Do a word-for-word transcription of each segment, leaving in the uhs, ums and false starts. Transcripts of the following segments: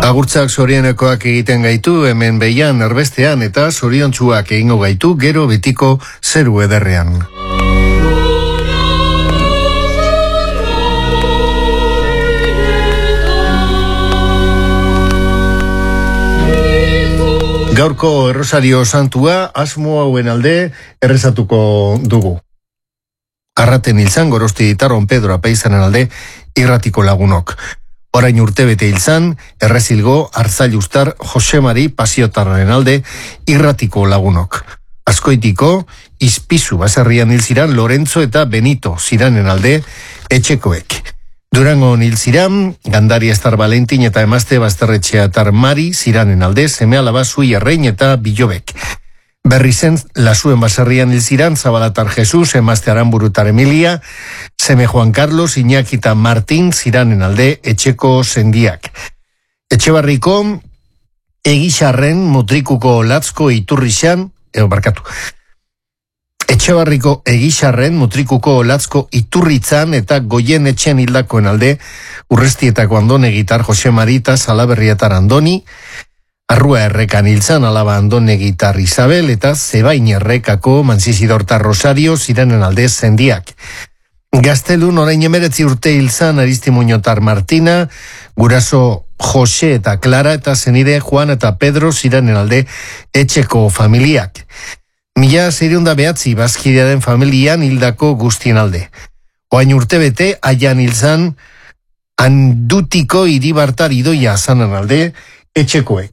Agurtzak zorionekoak egiten gaitu hemen behian erbestean eta zoriontsuak egingo gaitu gero betiko zeru ederrean. Gaurko Errosario Santua asmo hauen alde errezatuko dugu. Arraten hilzan Gorosti Tarron Pedro apaizanen alde irratiko lagunok. Orain urtebete hilzan, errezilgo Arzailustar Josemari Pasiotarraren alde irratiko lagunok. Azkoitiko, Izpizu baserrian hilziran Lorenzo eta Benito ziranen alde etxekoek. Durango hilziran, Gandari Estar Valentin eta emazte Bazterretxea Tar Mari ziranen alde seme alaba Zui Errein eta Bilobek. Berrizen Lasuen baserrian hilziran Zabalatar Jesus, emazte Aranburutar Emilia, seme Juan Carlos, Iñaki eta Martin ziranen alde etxeko sendiak. Etxebarriko Egixarren Mutrikuko Latzko Iturrixan, edo barkatu, Etxebarriko Egixarren Mutrikuko Latzko Iturritzan eta Goien etxen hildakoen alde Urrestietako Andone Gitar Jose Marita Salaberrietar Andoni, Arrua errekan hilzan alaba Andone Gitar Isabel eta Zebain errekako Manzizidorta Rosario ziranen alde sendiak. Gaztelun orain emeretzi urte hilzan Aristimuñotar Martina, guraso Jose eta Clara eta zenide Juan eta Pedro ziranen alde etxeko familiak. Mila zeireunda behatzi bazkidearen familian hildako guztien alde. Oain urte bete aian hilzan Andutiko Iribartar Idoia zanen alde etxekoek.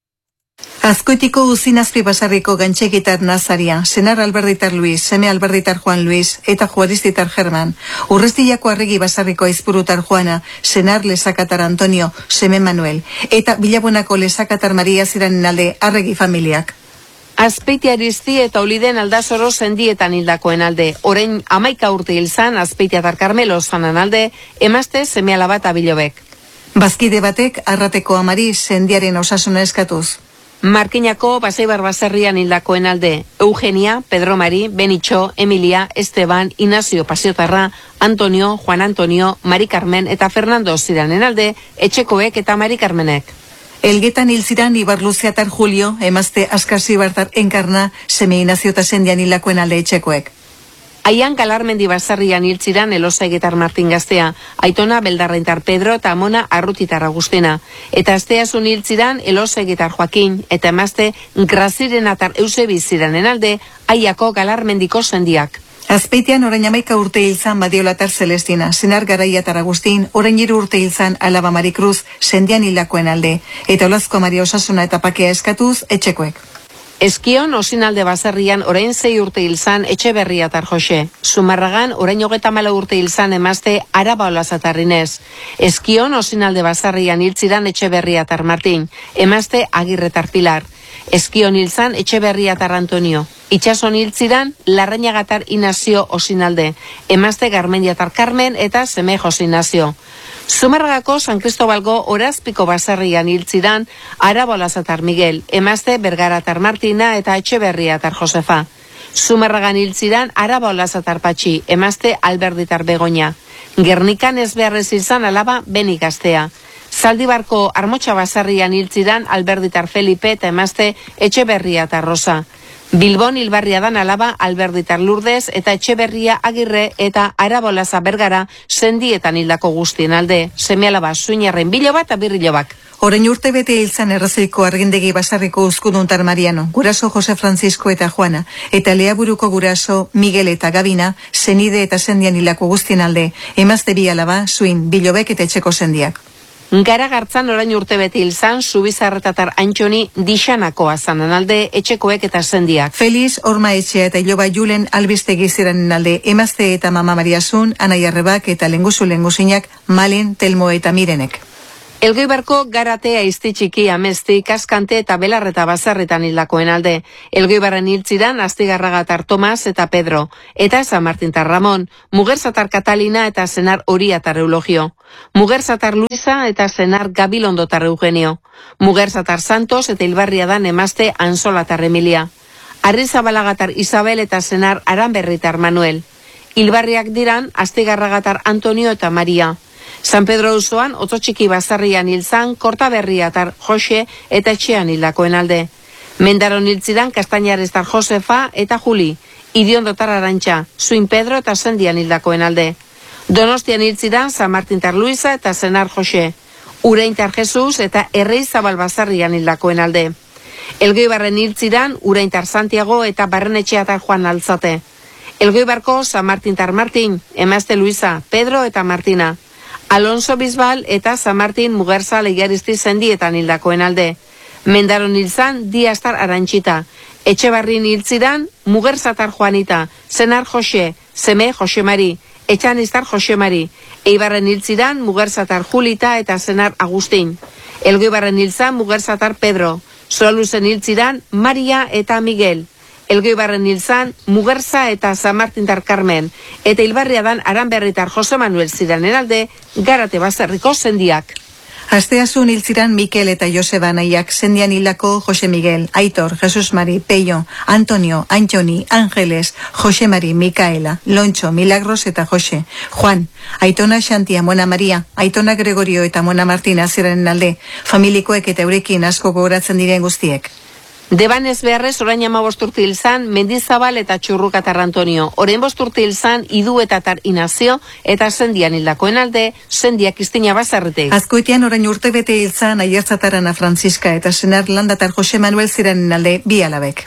Azkoitiko Uzinazpi basarriko Gantxegitar Nazaria, senar Alberditar Luis, seme Alberditar Juan Luis eta Juaristitar German, Urrestillako Arregi basarriko Aizpurutar Juana, senar Lesakatar Antonio, seme Manuel, eta Bilabonako Lesakatar Maria ziranen alde Arregi familiak. Azpeiti Aristi eta Oliden Aldazoro sendietan hildakoen alde. Orain amaika urte hilzan Azpeitiatar Carmelo zanan alde, emazte seme alaba eta Bilobek. Bazkide batek Arrateko Amari sendiaren osasuna eskatuz. Markinako Baseibar baserrian hildakoen alde, Eugenia, Pedro Mari, Benitxo, Emilia, Esteban, Inazio Pasiotarra, Antonio, Juan Antonio, Mari Carmen eta Fernando ziranen alde, etxekoek eta Mari Carmenek. Elgetan hilziran Ibarluziatar Julio, emazte Askasibartar Enkarna, seme Inazio eta sendian hildakoen alde etxekoek. Aian Galarmendi basarrian hiltziran Elosaegetar Martin gaztea, Aitona Beldarrentar Pedro eta Amona Arrutitar Agustina. Eta asteazun hiltziran Elosaegetar Joaquin eta emazte Grazirenatar Eusebi ziranen alde, Aiako Galarmendiko sendiak. Azpeitian orain amaika urte hilzan Badiolatar Celestina, senar Garaiatar Agustin, orain hiru urte hilzan Alaba Marikruz, sendian hildakoen alde, eta Olazko Maria Osasuna eta Pakea eskatuz etxekoek. Eskion Osinalde baserrian orain zei urte hilzan Etxeberriatar Jose. Zumarragan orain hogeta malo urte hilzan emazte Araba Olazatarrinez. Eskion Osinalde baserrian hiltziran Etxeberriatar Martin, emazte Agirretar Pilar. Eskion hilzan Etxeberriatar Antonio. Itxason hiltziran Larrañagatar Inazio Osinalde, emazte Garmendiatar Carmen eta seme Jose Inazio. Zumarragako San Cristobalgo Orazpiko baserrian hiltziran Araba Olazatar Miguel, emazte Bergaratar Martina eta Etxeberriatar Josefa. Zumarragan hiltziran Araba Olazatar Patxi, emazte Alberditar Begoña. Gernikan ez beharrez izan alaba Beni gaztea. Zaldibarko Armotxa baserrian hiltziran Alberditar Felipe eta emazte Etxeberriatar Rosa. Bilbon hilbarriadan alaba Alberditar Lourdes eta Etxeberria Agirre eta Araba Olaza Bergara sendietan hildako guztien alde, seme alaba Zuinarren Biloba eta Birrilobak. Orain urte bete hilzan Errazoiko Argindegi basarriko Uzkuduntar Mariano, guraso Jose Francisco eta Juana, eta Leaburuko guraso Miguel eta Gabina, senide eta sendian hildako guztien alde, emazte bi alaba, Zuin, Bilobek eta etxeko sendiak. Gara gartzan orain urte beti hilzan, Zubizarretatar Antxoni Dixanakoa zanen alde, etxekoek eta sendiak. Feliz, Orma Etxea eta Iloba Julen albistegi ziranen alde, emazte eta mama Mariasun, Anai Arrebak eta lenguzu lenguzinak, Malen, Telmo eta Mirenek. Elgoibarko Garatea Iztitxiki Amesti, Kaskante eta Belarreta Bazarretan hildakoen alde. Elgoibarren hiltziran Astigarragatar Tomas eta Pedro, eta San Martintar Ramon, Mugerzatar Katalina eta senar Oriatar Eulogio. Mugerzatar Luisa eta senar Gabilondotar Eugenio. Mugerzatar Santos eta Hilbarriadan emazte Ansolatar Emilia. Arrizabalagar Isabel eta senar Aranberritar Manuel. Hilbarriak diran Astigarragatar Antonio eta Maria. San Pedro auzoan Otzotxiki Basarrian hil zan Kortaberriatar Jose eta etxean hildakoen alde. Mendaron hil ziran Kastainarestar Josefa eta Juli, Iriondotar Arantxa, Zuin Pedro eta Sendian hildakoen alde. Donostian hil ziran San Martintar Luisa eta Senar Jose, Ureintar Jesus eta Errei Zabal Basarrian hildakoen alde. Elgoibarren hil ziran Ureintar Santiago eta Barrenetxeatar Juan Altzate. Elgoibarko San Martintar Martin, emazte Luisa, Pedro eta Martina. Alonso Bisbal eta San Martin Mugerza Lehiaristi Sendietan hildakoen alde. Mendaron hil zan Diastar Arantxita. Etxebarrin hil ziran Mugerzatar Juanita, Senar Jose, Seme Jose Mari, Etxanistar Jose Mari. Eibarren hil ziran Mugerzatar Julita eta Senar Agustin. Elgoibarren hil zan Mugerzatar Pedro. Solaluzen hil ziran Maria eta Miguel. Elgoibarren hil zan Mugerza eta San Martintar Carmen. Eta Hilbarriadan Aranberritar Jose Manuel ziranen alde Garate Baserriko sendiak. Asteazun hil ziran Mikel eta Joseba anaiak, Sendian hildako Jose Miguel, Aitor, Jesus Mari, Peio, Antonio, Antxoni, Ángeles, Jose Mari, Mikaela, Lontxo, Milagros eta Jose, Juan, Aitona Xantia, Mona Maria, Aitona Gregorio eta Mona Martina ziranen alde, familikoek eta eurekin asko gogoratzen diren guztiek. Debanez beharrez orain amabost urte hil zan Mendizabal eta Txurrukatar Antonio, orain bost urte hil zan Idu eta Tar Inazio eta Sendian hildakoen alde, Sendia Kristina Basarritek. Azkoitian orain urte bete hil zan Aiertzatar Ana Franziska eta Senar Landatar Jose Manuel ziranen alde bi alabek.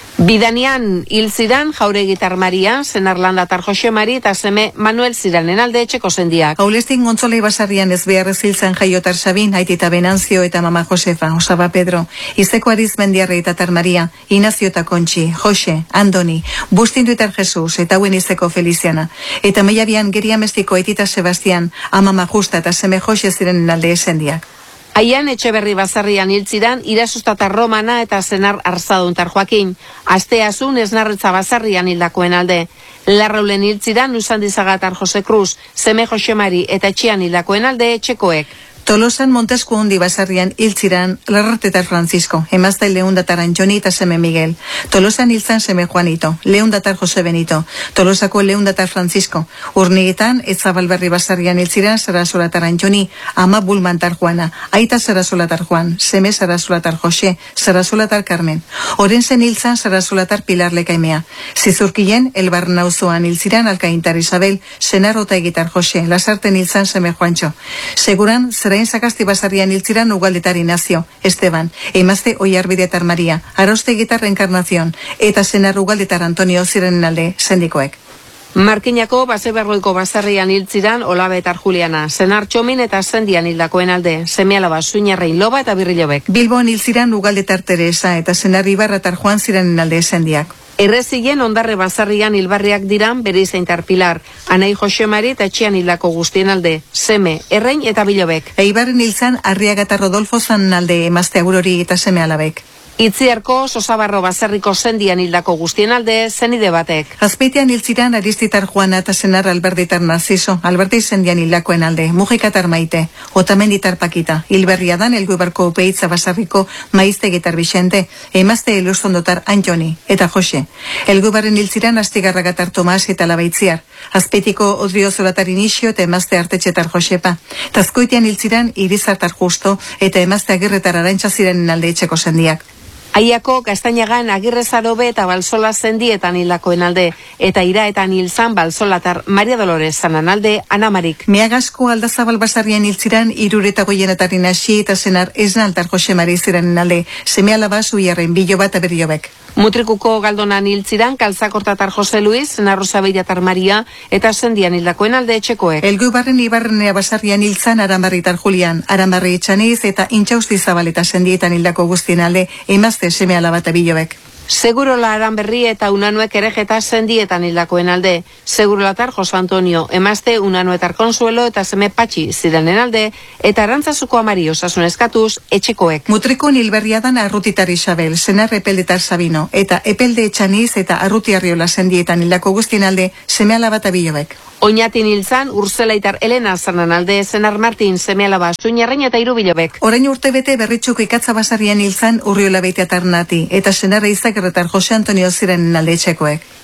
Bidanian hil ziran Jauregitar Maria, Senar Landatar Jose Mari eta seme Manuel ziranen alde etxeko sendiak. Aulestin Gontzolei Basarrian ez beharrez hil zan Jaiotar Sabin, Aitita Benanzio eta Mama Josefa, Osaba Pedro, Izeko Ariz Mendiarre eta Tar Maria, Inazio eta Kontxi, Jose, Andoni, Bustindu eta Jesus eta hauen Izeko Feliziana. Eta Meiabian Geriamestiko Aitita Sebastian, Amama Justa eta seme Jose ziranen alde esendiak. Aian Etxeberri Basarrian hil ziran Irazustatar Romana eta Senar Arzaduntar Joakin. Asteazun Esnarretza Basarrian hildakoen alde. Larraulen hil ziran Usandizagatar Jose Cruz, Seme Jose Mari eta etxean hildakoen alde etxekoek. Tolosan Montesku Hondi Basarrian hil ziran Larratetar Francisco, emazta Leundatar Antxoni eta seme Miguel. Tolosan hil zan seme Juanito, Leundatar Jose Benito, Tolosako Leundatar Francisco. Urnigetan, Etzabalberri Basarrian hil ziran Sarasolatar Antxoni, ama Bulmantar Juana, aita Sarasolatar Juan, seme Sarasolatar Jose, Sarasolatar Carmen. Orenzen hil zan Sarasolatar Pilar Lekaimea. Zizurkien, Elbarnauzoan hil ziran Alkaintar Isabel, Senarota Egitar Jose, Lasarten hil zan seme Juancho. Seguran, Zerain Sagasti Basarrian hil ziran Ugaldetar Inazio, Esteban, emazte Oiarbidetar Maria, Arostegitar Encarnación, eta Senar Ugaldetar Antonio ziranen alde sendikoek. Markinako Baseberroiko Basarrian hil ziran Olabetar Juliana, Senar Txomin eta Sendian hildakoen alde, seme alaba Zuinarrein Loba eta Birrilobek. Bilbon hil ziran Ugaldetar Teresa eta Senar Ibarratar Juan ziranen alde sendiak. Errezien Ondarre Basarrian hilbarriak diran Berizeintar Pilar, Anai Jose Mari eta etxean hildako guztien alde, seme, Errein eta Bilobek. Eibarren hil zan Arriagata Rodolfo zan alde emazte Aurori eta seme alabek. Itziarko Sosabarro Baserriko Sendian hildako guztien alde zenide batek. Azpeitean hil ziran Aristitar Juana eta Senar Alberditar Narciso, Alberti Sendian hildakoen alde, Mujikatar Maite, Otamenditar Pakita, Hilberriadan Elgoibarko Upeitza Basarriko Maiztegitar Vicente, emazte Eluzondotar Antxoni eta Jose. Elgoibarren hil ziran Astigarragatar Tomas eta Labaitziar, Azpeitiko Odriozolatar Inisio eta emazte Artetxetar Josepa. Tazkoitian hil ziran Irizartar Justo eta emazte Agirretar Arantxa ziranen alde etxeko sendiak. Aiako Kastainagan Agirrezarobe eta Balsola Sendietan hildakoen alde, eta Iraetan hil zan Balsolatar Maria Dolores zanan alde Anamarik. Meagasko Aldazabal Basarrian hil ziran Irureta Goienetar Inasi eta Senar Esnaltar Jose Mari ziranen alde, seme alaba Zuiarren Biloba eta Berriobek. Mutrikuko Galdonan hil ziran Kaltzakortatar Jose Luis, Senar Rosabeiatar Maria eta Sendian hildakoen alde etxekoek. Elgoibarren Ibarrenea Basarrian hil zan Aranbarritar Julian, Aranbarri Etxaniz eta Intxausti Zabal eta Sendietan hildako guztien alde, emazte seme alaba eta Bilobek. Segurola Aranberri eta Unanuek Erejeta Sendietan hildakoen alde, Segurolatar Jose Antonio, emazte Unanuetar Konsuelo eta seme Patxi ziranen alde, eta Arantzazuko Amari osasun eskatuz etxekoek. Mutrikun Hilberriadan Arrutitar Isabel, Senar Epeldetar Sabino, eta Epelde Etxaniz eta Arruti Arriola Sendietan hildako guztien alde, seme alaba eta Bilobek. Oñatin hil zan Urzelaitar Elena zanan alde, Senar Martin, seme alaba Zuinarrein eta Hiru Bilobek. Orain urte bete Berritxuko Ikatza Basarrian hil zan Urriola Beitiatar Nati, eta Senar Eizakerretar Jose Antonio ziranen alde etxekoek.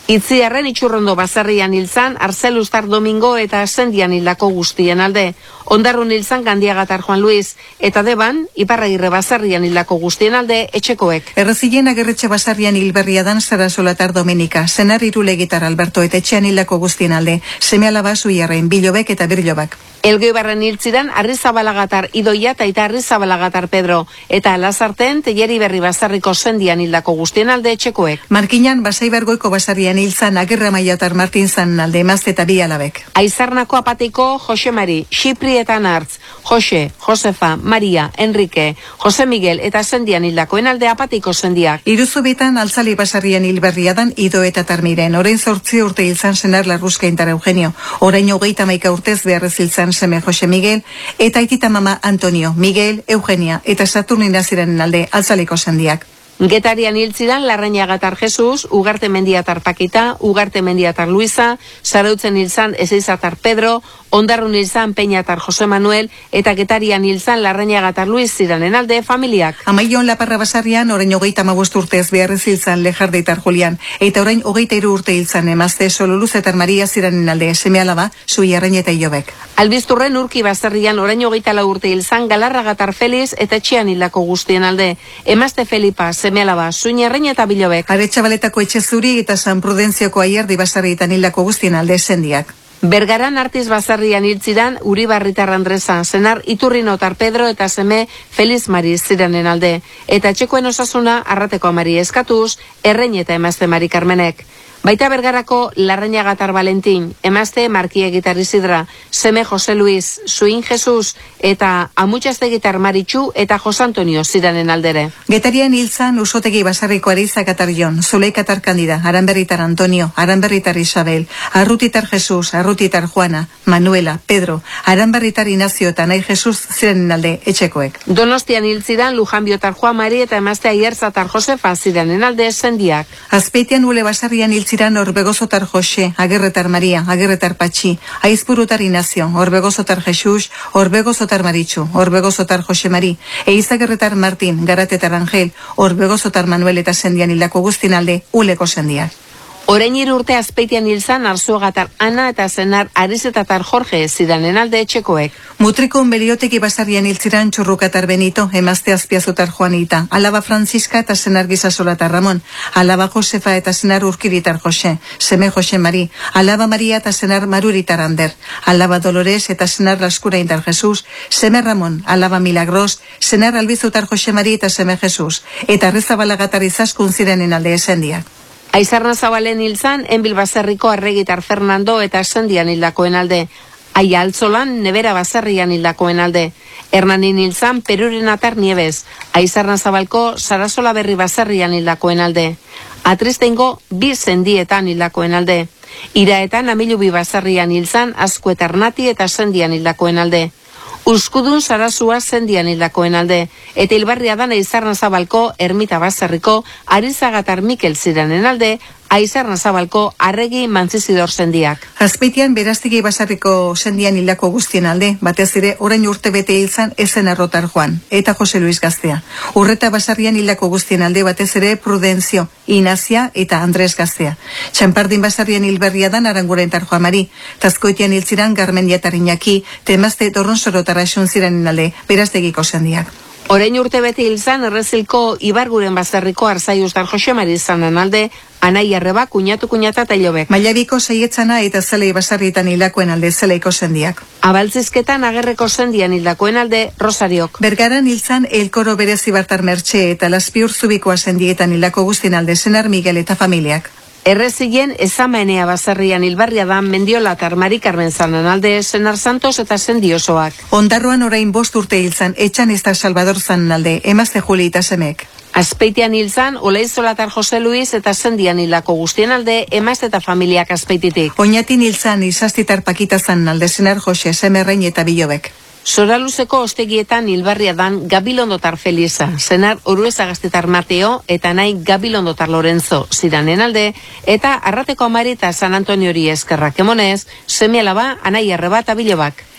Itziarren Itxurrondo baserrian hilzan, Arzelustar Domingo eta Sendian hildako guztien alde. Ondarrun hilzan Gandiagatar Juan Luis, eta Deban, Iparragirre baserrian hildako guztien alde etxekoek. Errezilen Agerretxe baserrian hilberria dan Sarasolatar Domenika, Senar Irulegitar Alberto eta etxean hildako guztien alde, seme alaba Zuiarren, Bilobek eta Birlobak. Elgoibarren hiltzidan Arrizabalagar Idoia eta eta Arrizabalagar Pedro, eta Lazarten Telleri Berri baserriko Sendian hildako guztien alde etxekoek. Markinan Basaibargoiko baserrian hilzan Agirre Maiatar Martin zan alde emazte eta bi alabek. Aizarnako apatiko Jose Mari, Xipri eta Nartz, Jose, Josefa, Maria, Enrique, Jose Miguel eta Sendian hildakoen alde apatiko sendiak. Iruzubitan Altzali baserrian hilberria dan Ido eta Tarmiren, orain zortzi urte hilzan Senar Larruzka Intar Eugenio, orain hogeita maika urtez beharrez hilzan seme Jose Miguel, eta aitita mama Antonio, Miguel, Eugenia eta Saturnina ziren alde Altzaliko sendiak. Getarian hiltzidan Larrañagatar Jesus, Ugarte Mendiatar Pakita, Ugarte Mendiatar Luisa, Zarautzen hilzan Ezeizatar Pedro, Ondarrun hilzan Peñatar Jose Manuel, eta Getarian hilzan Larrañagatar Luis ziranen alde familiak. Amaion Laparra basarrian orain hogeita hamabost urtez beharrez hilzan Lejardeitar Julian, eta orain hogeita hiru urte hilzan emazte Sololuzetar Maria ziranen alde seme alaba Zuiarren eta Ilobek. Albizturren Urki baserrian orain hogeita lau urte hilzan Galarragatar Feliz eta etxean hildako guztien alde, emazte Felipa seme alaba Zuiarren eta Bilobek. Aretxabaletako etxe zuri eta San Prudentzioko Aierdi basarrietan hildako guztien alde sendiak. Bergaran Artiz baserrian hiltzidan Uribarritar Andresa, Senar Iturrinotar Pedro eta seme Feliz Mari ziranen alde, eta etxekoen osasuna Arrateko Mari eskatuz, Errein eta emazte Mari Carmenek. Baita Bergarako Larrañagatar Valentin, emazte Markie Gitar Isidra, seme Jose Luis, Zuin Jesus eta Amutxaztegitar Maritxu eta Jose Antonio ziranen aldere. Getarian hilzan Usotegi basarriko Arizakatar Jon, Zuleikatar Kandida, Aranberritar Antonio, Aranberritar Isabel, Arrutitar Jesus, Arrutitar Juana, Manuela, Pedro, Aranberritar Inazio eta Nahi Jesus ziranen alde etxekoek. Donostian hiltzidan Lujanbiotar Juan Mari eta emazte Aierzatar Josefa ziranen alde sendiak. Azpeitian Ule basarrian hiltzidan Orbegozotar Jose, Agirretar Maria, Agirretar Patxi, Aizpurutar Inazio, Orbegozotar Jesus, Orbegozotar Maritxu, Orbegozotar Jose Mari, Eizagirretar Martin, Garatetar Angel, Orbegozotar Manuel eta sendian hildako guztin alde Uleko sendiak. Orain hiru urte Azpeitian hilzan Arzuagatar Ana eta Senar Arizetatar Jorge zidanen alde etxekoek. Mutrikon Belioteki basarrian hiltziran Txurrukatar Benito, emazte Azpiazutar Juanita, alaba Franziska eta Senar Gizasolatar Ramon, alaba Josefa eta Senar Urkiritar Jose, seme Jose Mari, alaba Maria eta Senar Maruritar Ander, alaba Dolores eta Senar Laskura Intar Jesus, seme Ramon, alaba Milagros, Senar Albizutar Jose Mari eta seme Jesus, eta Arrezabalagatar Izaskun zirenen alde esendiak. Aizarna Zabalen hilzan, Enbil baserriko Arregitar Fernando eta sendian hildakoen alde. Aia Altzolan, Nebera baserrian hildakoen alde. Hernanin hilzan, Perurenatar Nieves. Aizarna Zabalko, Sarasola Berri baserrian hildakoen alde. Atristeingo, bi sendietan hildakoen alde. Iraetan, Amilubi baserrian hilzan, Azkuetarnati eta sendian hildakoen alde. Uskudun Sarasua sendian hildakoen alde, eta hilbarria dan Aizarna Zabalko, Ermita baserriko, Arizagatar Mikel ziranen alde, Aizarna Zabalko, Arregi Mantzizidor sendiak. Azpeitian Beraztegi basarriko sendian hildako guztien alde, batez ere orain urte bete hilzan Ezen Arrotar Juan, eta Jose Luis Gaztea. Urreta basarrian hildako guztien alde, batez ere Prudentzio, Inazia eta Andres Gaztea. Txampardin basarrian hilberria dan Arangurentar Juan Mari, Tazkoitian hiltziran Garmendiatar Iñaki, temazte Torronsorotar Asun ziranen alde, Beraztegiko sendiak. Orain urte bete hilzan Errezilko Ibarguren baserriko Arzaiustar Jose Mari izanen alde, Anai Arreba, Kuñatu Kuñata eta Ilobek. Mailabiko Saietzana eta Zelei basarrietan hildakoen alde Zeleiko sendiak. Abaltzizketan Agerreko sendian hildakoen alde Rosariok. Bergaran hilzan Elkoro Berezi Bartar Mertxe eta Laspiur Zubikoa sendietan hildako guztien alde Senar Miguel eta familiak. Errezien Ezamaenea baserrian hilbarria da Mendiolatar Mari Carmen zanen alde Senar Santos eta sendiosoak. Ondarroan orain bost urte hilzan Etxan ez da Salvador zanen alde emazte Juli eta semek. Azpeitian hilzan Oleizolatar Jose Luis eta sendian hildako guztien alde emazte eta familiak Azpeititik. Oñatin hilzan Izastitar Pakita zanen alde Senar Jose, Semerrein eta Bilobek. Soraluzeko ostegietan hilbarria dan Gabilondotar Felisa, Senar Oruezagastetar Mateo eta nahi Gabilondotar Lorenzo ziranen alde, eta Arrateko Amari eta San Antoniori eskerrak emonez, seme alaba Anai Arreba eta Bilobak.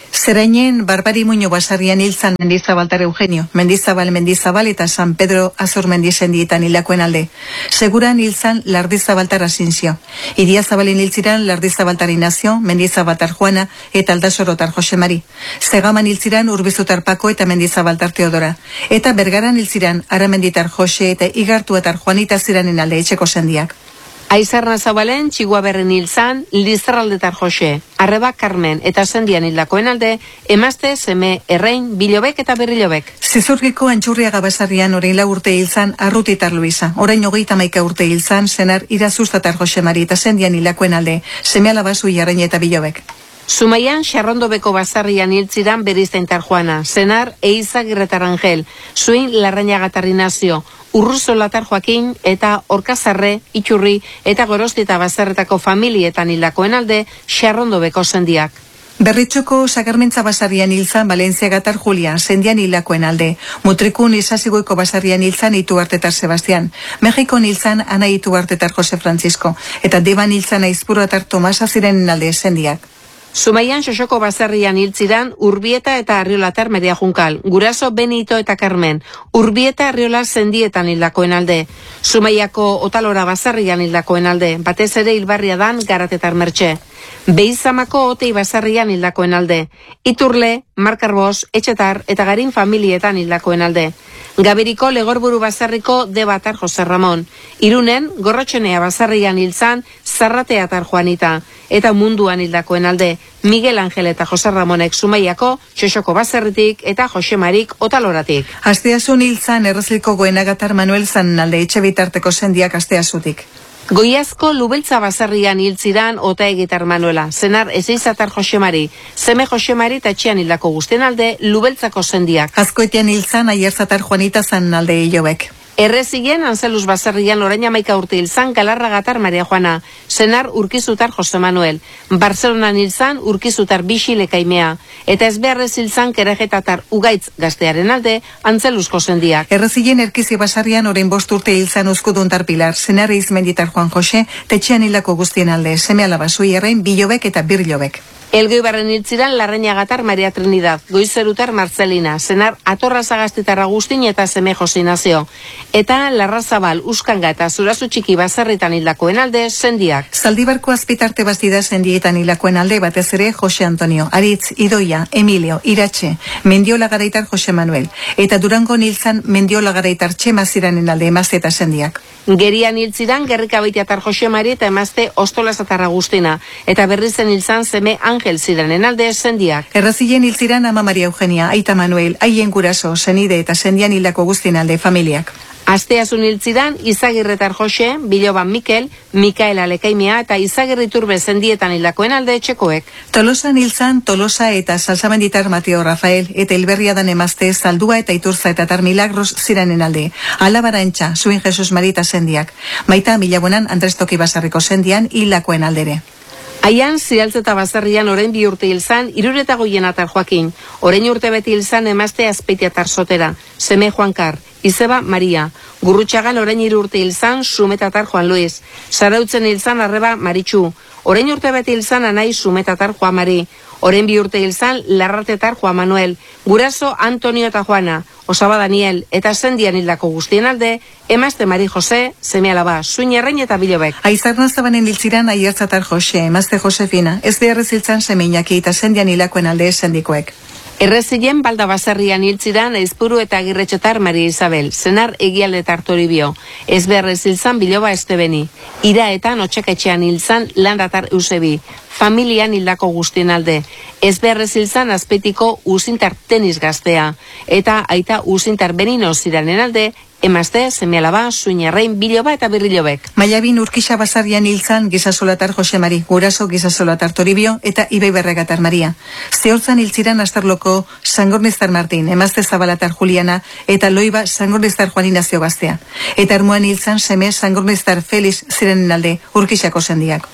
Zerainen Barbari Muño basarrian hilzan Mendizabaltar Eugenio, Mendizabal Mendizabal eta San Pedro Azur Mendizendietan hilakoen alde. Seguran hilzan Lardizabaltar Asinzio. Idiazabalen hiltziran Lardizabaltar Inazio, Mendizabaltar Juana eta Aldasorotar Josemari. Zegaman hiltziran Urbizutar Pako eta Mendizabaltar Teodora. Eta Bergaran hiltziran Aramenditar Jose eta Igartuatar Juanita ziranen alde etxeko sendiak. Aizarna Zabalen, Txiguaberren hilzan, Lizarraldetar Jose, Arreba Carmen eta Sendian hildakoen alde, emazte, seme, errein, bilobek eta berrilobek. Zizurgiko Antxurriaga basarrian orain lau urte hilzan Arrutitar Luisa, orain hogeita hamaika urte hilzan Senar Irazustatar Josemari eta Sendian hildakoen alde, seme alabazu jarrain eta bilobek. Zumaian, Xarrondobeko basarrian hiltziran Beriztaintar Juana, Senar Eizagirretar Angel, Zuin Larrañagatar Inazio, Urruzolatar Joakin eta Orkazarre, Iturri eta Gorostita basarretako familietan hildakoen alde Xarrondobeko sendiak. Berritxoko Sagarmentza basarrian hilzan Valentziagatar Julia, Sendian hildakoen alde. Mutrikun Izasigoiko basarrian hilzan Ituartetar Sebastian. Mexikon hilzan Ana Ituartetar Jose Francisco. Eta Deban hilzan Aizpuruatar Tomasa zirenen alde sendiak. Zumaian Xosoko basarrian hiltziran Urbieta eta Arriolatar Maria Junkal, Guraso Benito eta Carmen, Urbieta Arriola Sendietan hildakoen alde, Zumaiako Otalora basarrian hildakoen alde, batez ere hilbarria dan Garatetar Mertxe, Beizamako Otei basarrian hildakoen alde, Iturle, Markarbos, Etxetar eta Garin familietan hildakoen alde, Gabiriko Legorburu basarriko Debatar Jose Ramon, Irunen Gorrotxenea basarrian hiltzan Zarrateatar Juanita, eta munduan hildakoen alde, Miguel Angel eta Jose Ramonek Zumaiako, Xosoko baserritik eta Josemarik Otaloratik. Asteazun hiltzan Errezliko Goenagatar Manuel Zanen alde etxe bitarteko sendiak asteazutik. Goiazko Lubeltza basarrian hiltziran Otaegitar Manuela, Senar Ezeizatar Josemari, Seme Josemari eta etxean hildako guztien alde Lubeltzako sendiak. Azkoetian hiltzan Aierzatar Juanita Zanen alde hilobek. Errezien Anzelus basarrian orain amaika urte hilzan Galarragatar Maria Juana, Senar Urkizutar Jose Manuel, Barcelonan hilzan Urkizutar Bixi Lekaimea, eta ezbeharrez hilzan Kerejetatar Ugaitz gaztearen alde Antzelusko sendiak. Errezien Erkizi basarrian orain bost urte hilzan Uzkuduntar Pilar, Senar Izmenditar Juan Jose, tetxean hildako guztien alde, seme alabazui errein bilobek eta birlobek. Elgoibarren hiltziran Larrañagatar Maria Trinidad, Goizerutar Marcelina, Senar Atorrazagastitar Agustin eta Seme Jose Inazio, eta Larrazabal, Uskanga eta Zurazu Txiki basarritan hildakoen alde sendiak. Zaldibarko azpitarte bastida sendietan hildakoen alde batez ere Jose Antonio, Aritz, Idoia, Emilio, Iratxe, Mendiola Garaitar Jose Manuel, eta Durango hiltzan Mendiola Garaitar Txema ziranen alde emazte eta sendiak. Gerian hiltziran Gerrikabeitiatar Jose Mari eta emazte Ostolazatar Agustina, eta berrizen hiltzan Seme Angel ziranen alde sendiak. Errazien hiltziran Ama Maria Eugenia, Aita Manuel, Aien Guraso, Senide eta sendian hildako guztien alde familiak. Asteazun hiltziran Izagirretar Jose, Biloban Mikel, Mikaela Lekaimea eta Izagirriturbe sendietan hildakoen alde etxekoek. Tolosan hiltzan Tolosa eta Salsabenditar Mateo Rafael eta Hilberriadan emazte Zaldua eta Iturza eta Tar Milagros ziranen alde. Alabarantxa, Zuin Jesus Marita sendiak. Baita Milabuenan Andres Toki basarriko sendian hildakoen aldere. Aian, Zialtzeta basarrian orain bi urte hilzan, Irureta Goienatar Joakin, orain urte beti hilzan emazte Azpeitiatar Sotera, Seme Juankar, Izeba Maria, Gurrutxagan orain hiru urte hilzan, Sumetatar Juan Luis, Zarautzen hilzan Arreba Maritxu, orain urte beti hilzan Anai Sumetatar Juan Mari, orain bi urte hilzan Larratetar Juan Manuel, Guraso Antonio eta Juana, Osaba Daniel eta sendian hildako guztien alde, emazte Mari Jose, seme alaba, Zuin errein eta bilobek. Aizarna Zabanen hiltziran Aiertzatar Jose, emazte Josefina, ez beharrez hiltzan Seme Iñaki eta sendian hilakoen alde sendikoek. Errezien Balda basarrian hiltziran Aizpuru eta Agirretxetar Maria Isabel, Senar Egialdetar Toribio, ez beharrez hiltzan Biloba Estebeni, Ira eta Notxeketxean hiltzan Landatar Eusebi, familian hildako guztien alde, ez beharrez hiltzan Azpeitiko Usintar Tenis gaztea, eta Aita Usintar Benino ziranen alde, emazte, seme alaba, Zuin errein, Biloba eta Birrilobek. Maiabin Urkixa basarrian hiltzan Gizasolatar Jose Mari, Guraso Gizasolatar Toribio eta Ibai Berregatar Maria. Zehortzan hiltziran Astarloko Sangorniztar Martin, emazte Zabalatar Juliana eta Loiba Sangorniztar Juan Inazio gaztea. Eta Ermuan hiltzan seme Sangorniztar Felix zirenen alde Urkixako sendiak.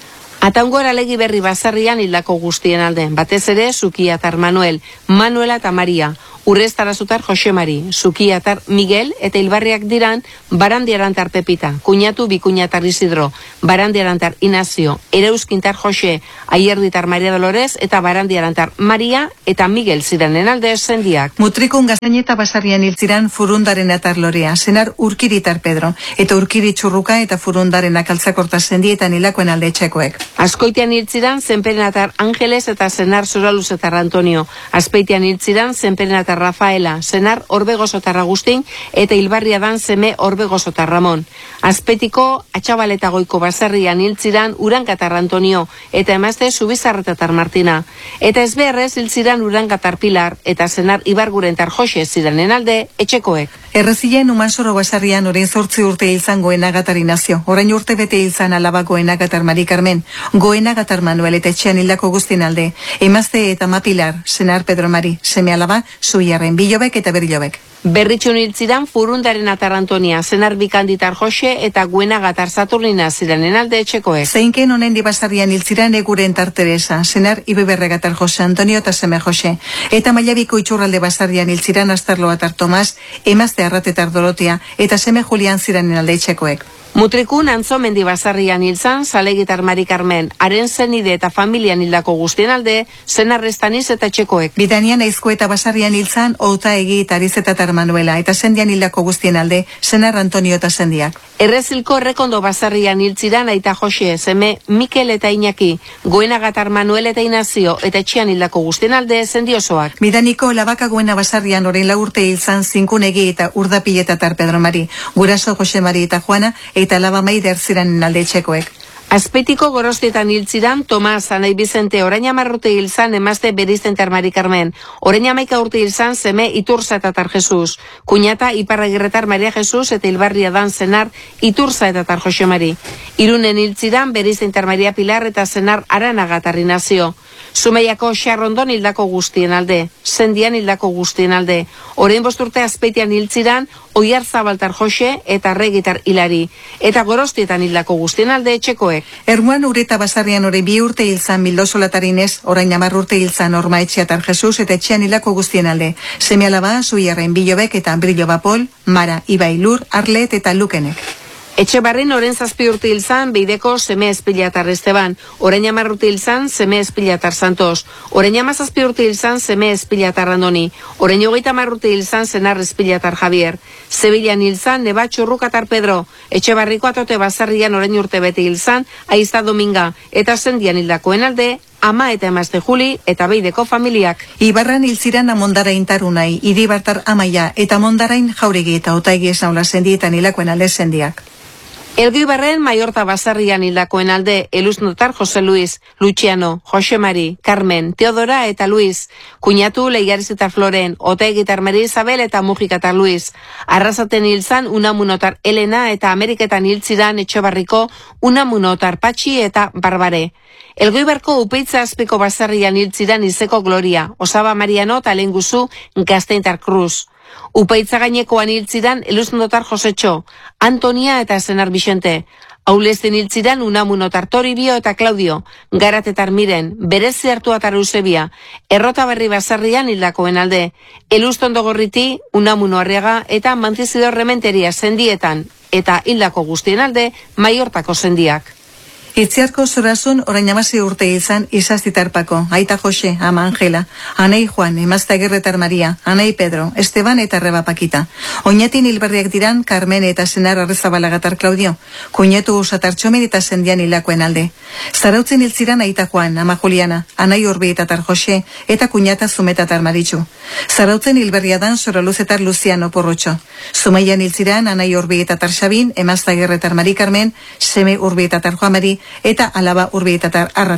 Ataungor alegi berri basarrian hildako guztien alde, batez ere Zukiatar Manuel, Manuela eta Maria, Urreztarazutar Jose Mari, Zukiatar Miguel eta hilbarriak diran Barandiarantar Pepita, Kuñatu Bikuñatar Isidro, Barandiarantar Inazio, Ereuskintar Jose, Aierditar Maria Dolores eta Barandiarantar Maria eta Miguel ziranen alde zendiak. Mutrikun Gazaineta basarrian hil ziran Furundaren atar Lorea, senar Urkiritar Pedro, eta Urkiri Txurruka eta Furundaren akaltzakorta zendietan hilakoen alde etxekoek. Azkoitean hil ziran Zenperenatar Angeles eta senar Zoraluzetar Antonio, Azpeitean hil ziran Zenperenatar Rafaela, senar Orbegozotar Agustin eta hilbarria dan seme Orbegozotar Ramon. Azpetiko Atxabaleta Goiko basarrian hil ziran Urankatar Antonio eta emazte Zubizarretatar Martina. Eta ezbeharrez hil ziran Urankatar Pilar eta senar Ibargurentar Jose ziranen alde etxekoek. Errezilen Umansoro basarrian orain zortzi urte hilzan Goenagatar Inazio, orain urte bete hilzan alaba Goenagatar Mari Carmen, Goenagatar Manuel eta etxean hildako guztien alde, emazte eta Mapilar, senar Pedro Mari, seme alaba Zuiarren Bilobek eta Berilobek. Berritxun hiltzidan Furundaren atar Antonia, senar Bikanditar Jose eta Guenagatar Saturnina ziranen alde etxekoek. Zeinken honen dibasarrian hiltziran Egurentar Teresa, senar Ibeberregatar Jose Antonio eta seme Jose, eta Mailabiko Itxurralde basarrian hiltziran Astarloatar Tomas, emazte Arratetar Dorotea eta seme Julian ziranen alde etxekoek. Mutrikun Antzomendi basarrian hilzan, Zalegitar Mari Carmen, haren zenide eta familian hildako guztien alde, senarrestaniz eta etxekoek. Bidanian Aizko eta basarrian hilzan, Outa Egi eta Arizetatar Manuela, eta sendian hildako guztien alde, senar Antonio eta sendiak. Errezilko Errekondo basarrian hiltziran aita Jose, seme Mikel eta Iñaki, Goenagatar Manuel eta Inazio, eta etxean hildako guztien alde zendiosoak. Bidaniko Labaka Goena basarrian orain lau urte hilzan Zinkunegi eta Urdapiletatar Pedro Mari, Guraso Jose Mari eta Juana, eta Laba Maider ziranen alde etxekoek. Azpetiko Gorostietan hiltziran Tomas Anai Bizente orain hamar urte hilzan emazte Berizentar Mari Carmen, orain hamaika urte hilzan seme Iturza eta Tar Jesus, Kuñata Iparragirretar Maria Jesus eta hilbarria dan senar Iturza eta Tar Jose Mari. Irunen hiltziran Berizentar Maria Pilar eta senar Aranagatar Inazio. Zumeiako Xarrondon hildako guztien alde, Sendian hildako guztien alde, orain bosturte Azpeitian hiltziran Oiarzabaltar Jose eta Regitar Hilari, eta Gorostietan hildako guztien alde etxekoek. Ermuan Ureta basarrian orain bi urte hilzan Mildosolatarines, orain hamar urte hilzan Orma Etxeatar Jesus eta etxean hildako guztien alde, seme alaba Zuiarren Bilobek eta Brillo Bapol, Mara, Ibai Lur, Arlet eta Lukenek. Etxebarrin orain zazpi urte hilzan Beideko seme Espilatar Esteban, orain hamar urte hilzan seme Espilatar Santos, orain hamazazpi urte hilzan seme Espilatar Andoni, orain hogeita hamar urte hilzan senar Espilatar Javier, Sevillan hilzan Neba Txurrukatar Pedro, Etxebarriko Atote basarrian orain urte bete hilzan Aizta Dominga, eta sendian hildakoen alde ama eta emazte Juli eta Beideko familiak. Ibarran hiltziran Amondarain Tarunai, Iribartar Amaia eta Amondarain Jauregi eta Otaigi esaula sendietan hilakoen alde sendiak. Elgoibarren Maiorta basarrian hildakoen alde Eluznotar Jose Luis, Luciano, Jose Mari, Carmen, Teodora eta Luis, Kuñatu Leigarizetar Floren, Otaegitar Mari Isabel eta Mujikatar Luis, Arrasaten hilzan Unamunotar Elena eta Ameriketan hiltziran Etxebarriko Unamunotar Patxi eta Barbare. Elgoibarko Upeitza Azpiko basarrian hiltziran Izeko Gloria, Osaba Mariano eta Lenguzu Gazteintar Cruz. Upaitza gainekoan hiltziran Eluznotar Josetxo, Antonia eta senar Bixente. Aulezten hiltziran Unamunotar Toribio eta Claudio, Garatetar Miren, Berezi Artuatar Eusebia, Errota Berri basarrian hildakoen alde, Eluztondo Gorriti, Unamuno Arriaga eta Mantzizidor Rementeria sendietan, eta hildako guztien alde Maiortako sendiak. Itziarko Zorazun orain amasi urte izan Izazitarpako, Aita Jose, ama Angela, Anei Juan, emazta Gerretar Maria, Anei Pedro, Esteban eta Reba Pakita. Oñatin hilberriak diran Carmen eta senar Arrezabalagatar Claudio, Kuñetu Usatar Txomen eta sendian hilakoen alde. Zarautzen hiltziran Aita Juan, ama Juliana, Anai Urbietatar Jose eta Kuñata Zumetatar Maritxu. Zarautzen hilberria dan Zoraluzetar Luciano Porrotxo. Zumaian hiltziran Anai Urbietatar Xabin, emazta Gerretar Mari Carmen, seme Urbietatar Juan Mari, eta alaba Urbietatar Arrate.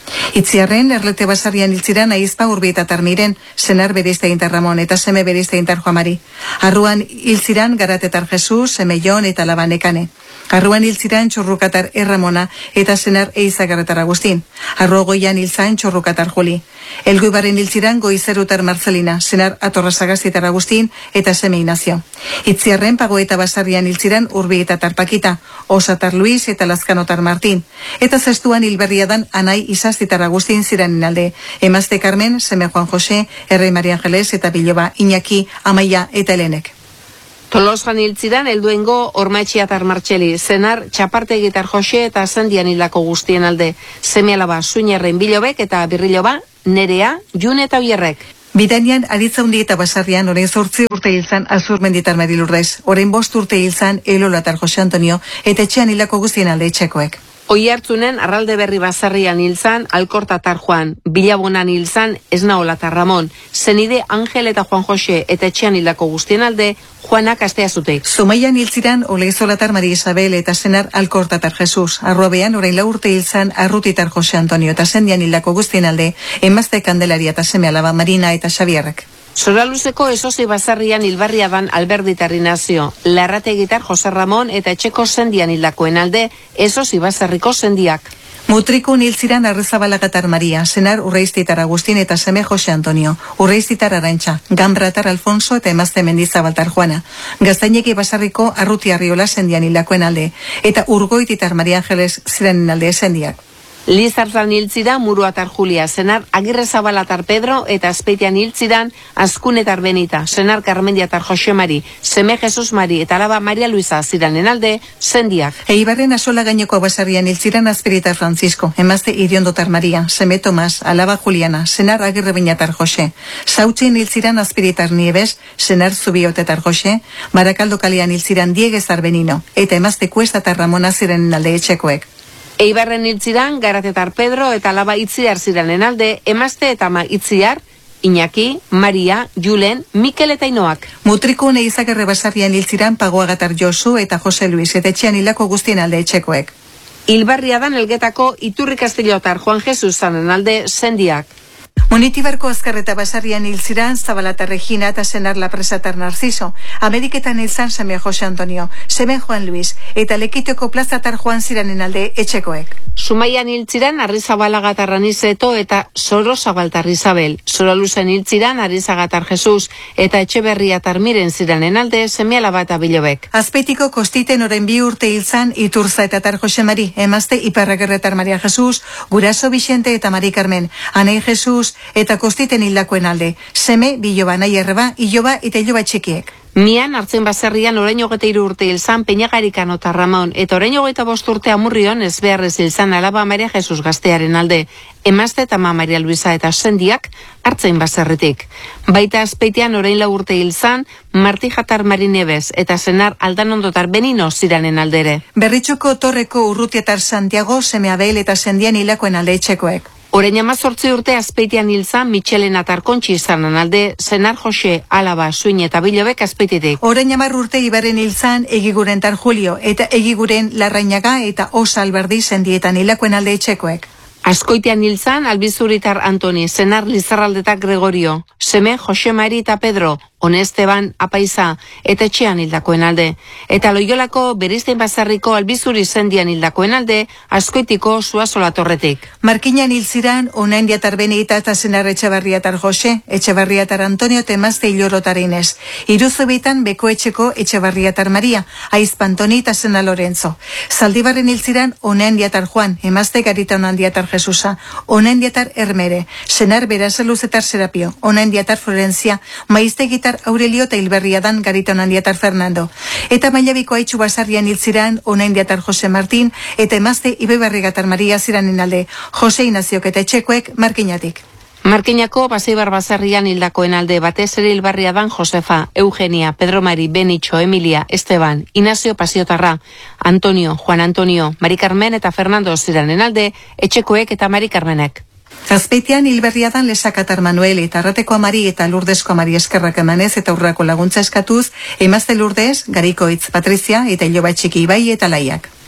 Itziarren, Erlete Basarrian hiltziran Aizpa Urbieta Tarmiren, senar bereiztegintar Ramon eta seme bereiztegintar Joamari. Arruan hiltziran Garatetar Jesus, seme Jon eta Labanekane. Arruan hiltziran Txurrukatar Erramona eta senar Eizagarretar Agustin. Arro goian hiltzan Txurrukatar Juli. Elgoibaren hiltziran Goizerutar Marcelina, senar Atorrasagazitar Agustin eta seme Inazio. Itziarren Pagoeta Basarrian hiltziran Urbieta Tarpakita, Osatar Luis eta Lazkanotar Martin. Eta zestuan hilberriadan Anai Izaztitar Agustin ziranen alde. Emazte Carmen, seme Juan José, Errei Maria Angeles eta Biloba, Iñaki, Amaia eta Helenek. Tolosan hiltziran helduengo Ormaetxeatar Martxeli, senar Txapartegitar Jose eta Sandian hildako guztien alde. Seme alaba Suñerren Bilobek eta Birriloba, Nerea, Jun eta Oierrek. Bidanian aritza hundi eta Basarrian orain zortzi urte hilzan Azurmenditar Marilurdez, orain bost urte hilzan Elolatar Jose Antonio eta etxean hildako guztien alde etxekoek. Oihartzunen Arralde Berri Basarrian hilzan Alkortatar Juan, Bilabonan hilzan Esnaolatar Ramon, Zenide Angel eta Juan Jose eta etxean hildako guztien alde Juanak Asteazutek. Zumaian hiltziran Oleizolatar Maria Isabel eta senar Alkortatar Jesus. Arroabean orain lau urte hilzan Arrutitar Jose Antonio eta Sendian hildako guztien alde Emazte Kandelaria eta seme alaba Marina eta Xabierrek. Zoraluzeko Esozi Basarrian hilbarriadan Alberditar Inazio, Larrategitar Jose Ramon eta etxeko Sendian hildakoen alde Esozi Basarriko sendiak. Mutrikun hiltziran Arrezabalagatar Maria, senar Urreiztitar Agustin eta seme Jose Antonio, Urreiztitar Arantxa, Gambratar Alfonso eta emazte Mendizabaltar Juana, Gaztaineki Basarriko Arruti Arriola sendian hildakoen alde, eta Urgoititar Maria Angeles ziranen alde sendiak. Lizarzan hiltzida Muruatar Julia, senar Agirrezabalatar Pedro eta Azpeitian hiltzidan Azkunetar Benita, senar Carmendiatar Jose Mari, seme Jesus Mari eta alaba Maria Luisa ziranen alde sendiak. Eibarren Asola gaineko Basarrian hiltziran Azpiritar Francisco, emazte Iriondotar Maria, seme Tomas, alaba Juliana, senar Agirrebinatar Jose. Sautzien hiltziran Azpiritar Nieves, senar Zubiotetar Jose, Barakaldo kalean hiltziran Diegezar Benino eta emazte Kuestatar Ramona ziranen alde etxekoek. Eibarren hiltziran Garatetar Pedro eta alaba Itziar ziranen alde, emazte eta ama Itziar, Iñaki, Maria, Julen, Mikel eta Inoak. Mutrikun Eizagerre Basarrian hiltziran Pagoagatar Josu eta Jose Luis eta etxean hildako guztien alde etxekoek. Hilbarriadan Elgetako Iturri Kastillotar Juan Jesus zanen alde sendiak. Munitibarko Azkarreta Basarrian hiltziran Zabalata Regina eta senar Lapresatar Narciso, Ameriketan hilzan seme Jose Antonio, seme Juan Luis eta Lekiteko Plazatar Juan ziranen alde etxekoek. Zumaian hiltziran Arrizabalagar Anizeto eta Soro Zabaltar Isabel, Soraluzen hiltziran Arizagatar Jesus eta Etxeberriatar Miren ziranen alde seme alaba eta Bilobek. Azpeitiko Kostiten orain bi urte hilzan Iturza eta Tar Jose Mari, emazte Iparragerretar Maria Jesus, Guraso Vicente eta Mari Carmen, Anei Jesus eta Kostiten hildakoen alde, seme Biloba nahi erreba, Iloba eta Iloba txikiek. Mian hartzen Baserrian orain hogeita hiru urte hilzan Peñagarikan eta Ramon eta orain hogeita bost urte Amurrion ez beharrez hilzan alaba Maria Jesus gaztearen alde, emazte eta ama Maria Luisa eta sendiak hartzen Baserritik. Baita Azpeitian orain lau urte hilzan Martijatar Mari Nieves eta senar Aldanondotar Benino ziranen aldere. Berritxoko Torreko Urrutiatar Santiago, seme Abel eta sendian hilakoen alde etxekoek. Orain amazortzi urte Azpeitian hilzan Michelena Tarkontxi izanen alde, senar Jose, alaba, Suin eta Bilobek Azpeititik. Orain amar urte Ibarren hilzan Egiguren Tar Julio eta Egiguren Larrainaga eta Osa Alberdi sendietan hilakoen alde etxekoek. Azkoitian hilzan Albizuritar Antoni, senar Lizarraldetak Gregorio, seme Jose Mari eta Pedro, Honesteban Apaiza eta etxean hildakoen alde. Eta Loiolako Bereizten Basarriko Albizuri sendian hildakoen alde, Azkoitiko Zuazola Torretik. Markinan hilziran Onaindiatar Benita eta senar Etxebarriatar Jose, Etxebarriatar Antonio eta emazte Ilorotar Inez. Iruzubitan Bekoetxeko Etxebarriatar Maria, Aizpa Antoni eta sena Lorenzo. Zaldibarren hilziran Onaindiatar Juan, emazte Garita Onandiatar Jesusa, Onaindiatar Hermere, senar Berasaluzetar Serapio, Onaindiatar Florencia, Maiztegitar Aurelio eta Hilberriadan Garita Onandiatar Fernando. Eta Mailabiko Aitxu Basarrian hiltziran Onaindiatar Jose Martin eta emazte Ibebarrigatar Maria ziranen alde, Jose Inaziok eta etxekoek Markinatik. Markinako Baseibar Basarrian hildakoen alde batez ere Hilbarriadan Josefa, Eugenia, Pedro Mari, Benitxo, Emilia, Esteban, Inazio Pasiotarra, Antonio, Juan Antonio, Mari Carmen eta Fernando ziranen alde, etxekoek eta Mari Carmenek. Azpeitian Hilberriadan Lesakatar Manuel eta Arrateko Amari eta Lurdesko Amari eskerrak emanez eta urrako laguntza eskatuz, emazte Lurdez, Garikoitz Patrizia eta Iloba Txiki Ibai eta Laiak.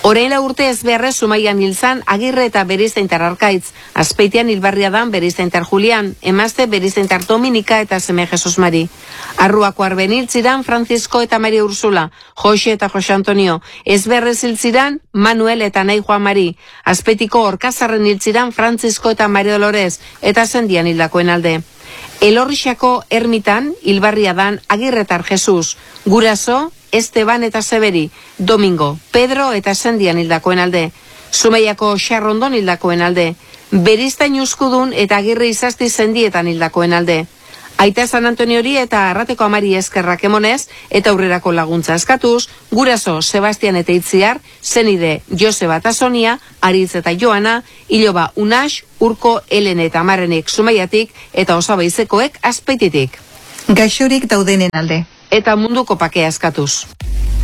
Orain urte ez beharrez Zumaian hilzan Agirre eta Beriztaintar Arkaitz, Azpeitian Hilbarriadan Beriztaintar Julian, emazte Beriztaintar Dominika eta seme Jesus Mari. Arruako arben hiltziran Francisco eta Maria Ursula, Jose eta Jose Antonio, ez beharrez hiltziran Manuel eta Nahi Juan Mari, Azpeitiko Orkazarren hiltziran Francisco eta Maria Dolores, eta Sendian hildakoen alde. Elorrixako ermitan Hilbarriadan Agirretar Jesus, Guraso, Esteban eta Seberi, Domingo, Pedro eta Sendian hildakoen alde, Zumaiako Xarrondon hildakoen alde, Beriztain Uzkudun eta Agirre Izasti Sendietan hildakoen alde. Aita San Antoniori eta Arrateko Amari eskerrak emonez eta aurrerako laguntza eskatuz, Guraso Sebastian eta Itziar, Zenide Joseba eta Sonia, Aritz eta Joana, Iloba Unax, Urko Helen eta Marenek Zumaiatik eta Osabaizekoek Azpeititik. Gaixorik daudenen alde. Eta munduko pakea eskatuz.